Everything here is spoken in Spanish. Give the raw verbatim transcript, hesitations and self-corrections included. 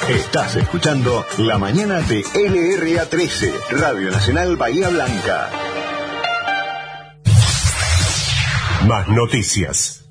Estás escuchando La Mañana de L R A trece, Radio Nacional Bahía Blanca. Más noticias.